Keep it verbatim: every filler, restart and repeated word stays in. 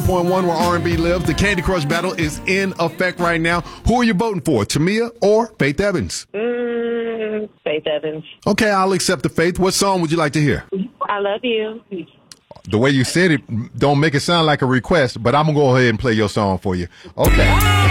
point one where R and B lives. The Candy Crush battle is in effect right now. Who are you voting for, Tamia or Faith Evans? Mm, Faith Evans. Okay, I'll accept the Faith. What song would you like to hear? I love you. The way you said it don't make it sound like a request, but I'm going to go ahead and play your song for you. Okay.